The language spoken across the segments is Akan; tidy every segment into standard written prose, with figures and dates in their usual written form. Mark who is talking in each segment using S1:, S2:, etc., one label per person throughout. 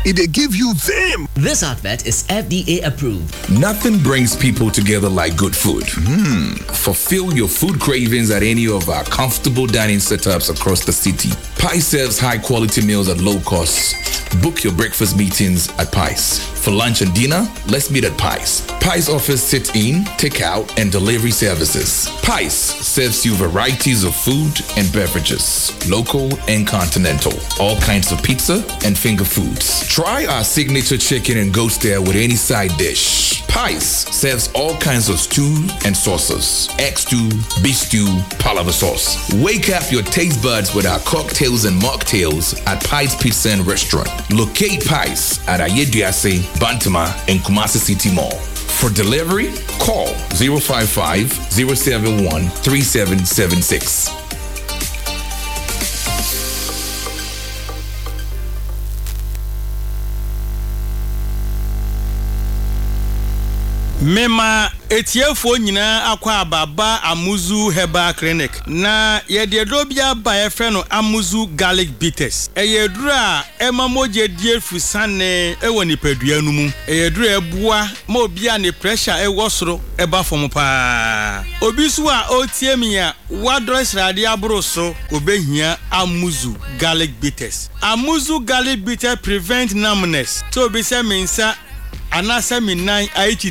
S1: They give you them.
S2: This advert is FDA approved.
S3: Nothing brings people together like good food. Fulfill your food cravings at any of our comfortable dining setups across the city. Pice serves high-quality meals at low costs. Book your breakfast meetings at Pice. For lunch and dinner, let's meet at Pice. Pice offers sit-in, take-out, and delivery services. Pice serves you varieties of food and beverages, local and continental, all kinds of pizza and finger foods. Try our signature chicken and goat style with any side dish. Pice serves all kinds of stew and sauces, egg stew, beef stew, palaver sauce. Wake up your taste buds with our cocktails and mocktails at Pice Pizza and Restaurant. Locate Pice at Ayeduase, Bantama, and Kumasi City Mall. For delivery, call 055-071-3776.
S4: Mema etiefo nyina akwa ababa Amuzu Herbal Clinic na yededro bia ba efre no Amuzu Garlic Bitters eyedru a emamoje die fusane ewo nipadua nu mu eyedru ebua ma obi a ne pressure ewo soro eba fom pa obi su a otie mi a wadro srade abro so obehia Amuzu Garlic Bitters. Amuzu Garlic Bitters prevent numbness to be se mensa anasa minan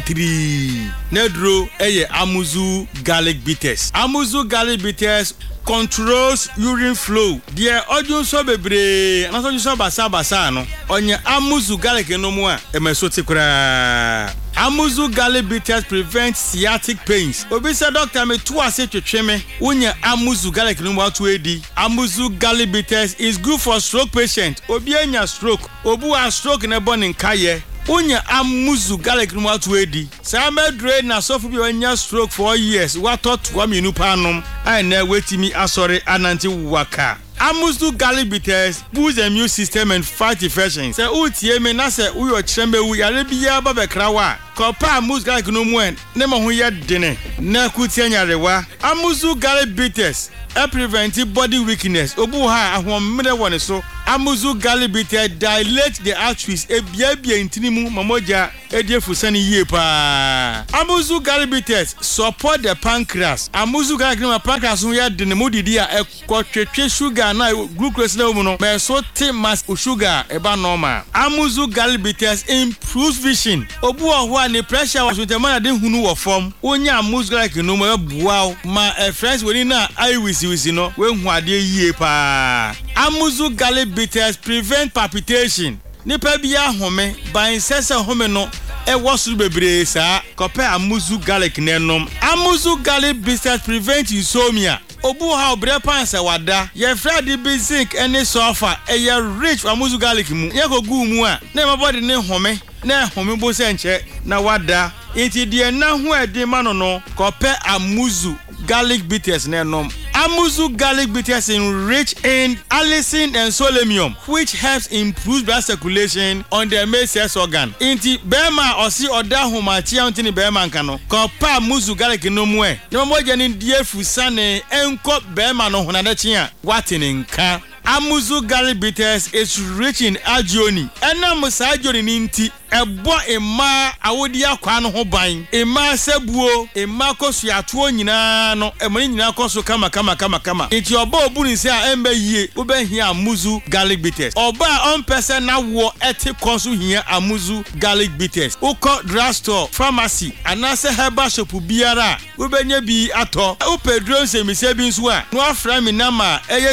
S4: IH3 nedro eye Amuzu Garlic Bitters. Amuzu Garlic Bitters controls urine flow. Dear audio so bebre anaso so basa no onye Amuzu Garlic no mu a emesoti kura. Amuzu Garlic Bitters prevent sciatic pains. Obi say doctor me to ase twetwe me unya Amuzu Garlic no mu atu edi. Amuzu Garlic Bitters is good for stroke patient. Obi anya stroke, obu a stroke na born in kaye. Unya Amuzu Garlic no atu edi. Say me drain na so bi anya stroke for years. What thought wa minu panom. I na wetimi asori ananti waka. Amuzu Garlic Bitters boost the immune system and fight infections. Say utie me na say uyo chembe wu yare bia ba bekrawa. Kopa Amuzu Garlic no mu en ne mo ho ye dene. Na kutie nyarewa. Amuzu Garlic Bitters prevent body weakness. Obu ha ahomre woni so. Amuzu Garlic Bitters dilate the arteries bia intinimu mamoja ediefusani yie pa. Amuzu Garlic Bitters support the pancreas. Amuzu Garlic no pancreas ho ye dene modidi a ekotwetwe sugar na glucose na mu no me so te mass sugar eba normal. Amuzu Garlic Bitters improves vision. Obu ho a ne pressure was with man de hunu wo form. Onya Amuzu Garlic no mo bua ma friends we ni na eye wisi no we hu ade yie pa. Amuzu Garlic Bitters prevent palpitation. Nipa bia home ban sese home no was bebre sa kope Amuzu Garlic nenom. Amuzu Garlic Bitters prevent insomnia. Obu ha obre pansa wada ye frade be zinc ene sulfur ye rich Amuzu Garlic mu ye ko gu mu a na my body ne home na home bo se nche na wada enti de na ho ede ma no kope Amuzu Garlic Bitters nenom. Amuzu Garlic Bitters enrich in allicin and selenium, which helps improve blood circulation on the male sex organ. Inti bema osi oda homachi antini bema nkano. Kopa Amuzu Garlic no mu e. No mo je ni die fusane enko bema no honadechi a watini nka. Amuzu Garlic Bitters is rich in agioni. Ena musa agioni ninti ebo ema awodi akwa no ho ban. Ema sebuo, ema kosu atuo nyina no, emani nyina kosu kama. Iti oba obu ni se a embe yie, ube hia Amuzu Garlic Bitters. Oba on person na wo eti konsu hia Amuzu Garlic Bitters. Uko drugstore, pharmacy, anase herbal shop biara, ube nye bi ato. Upe drone se mi se bi nsu a. No afra mi nama eye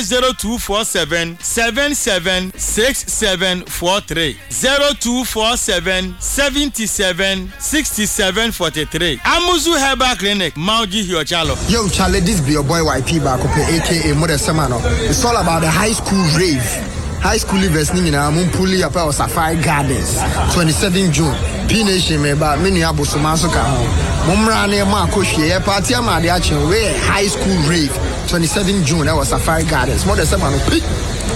S4: 0247776743. 0247776743. Amuzu Herbal Clinic, Mauji Hiochalo.
S5: Yo, Charlie, this be your boy YP Bakope, aka Mother Samano. It's all about the high school rave. High school leavers ni na mumpuli apa o Safari Gardens 27 June. P-Nation me ba mini abosoma so ka ho. Mumra na ma akohwe party ama de achen we high school rave 27 June that was Safari Gardens. Mother Samano.